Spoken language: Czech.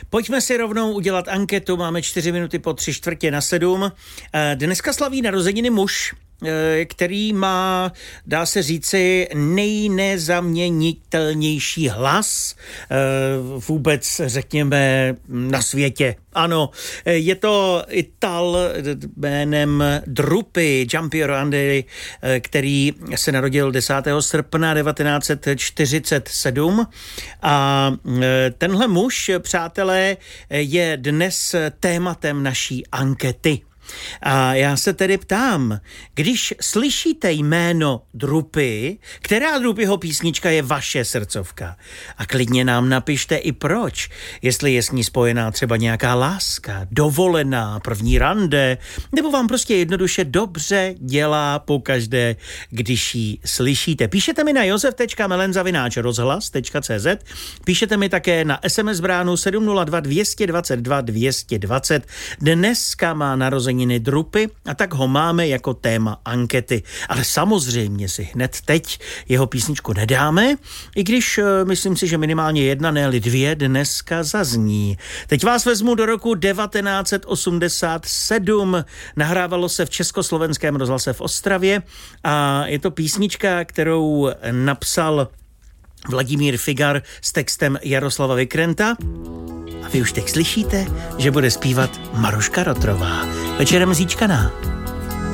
Pojďme si rovnou udělat anketu, máme 4 minuty po 6:45. Dneska slaví narozeniny muž, který má, dá se říci, nejnezaměnitelnější hlas vůbec, řekněme, na světě. Ano, je to Ital jménem Drupi Giampiero, který se narodil 10. srpna 1947 a tenhle muž, přátelé, je dnes tématem naší ankety. A já se tedy ptám, když slyšíte jméno Drupy, která Drupyho písnička je vaše srdcovka? A klidně nám napište i proč. Jestli je s ní spojená třeba nějaká láska, dovolená, první rande, nebo vám prostě jednoduše dobře dělá pokaždé, když ji slyšíte. Píšete mi na josef.melen@rozhlas.cz, píšete mi také na SMS bránu 702 222 220. Dneska má narození Drupy a tak ho máme jako téma ankety. Ale samozřejmě si hned teď jeho písničku nedáme, i když myslím si, že minimálně jedna, ne-li dvě dneska zazní. Teď vás vezmu do roku 1987. Nahrávalo se v Československém rozhlase v Ostravě a je to písnička, kterou napsal Vladimír Figar s textem Jaroslava Vikrenta. A vy už teď slyšíte, že bude zpívat Maruška Rotrová. Večerem zíčkaná.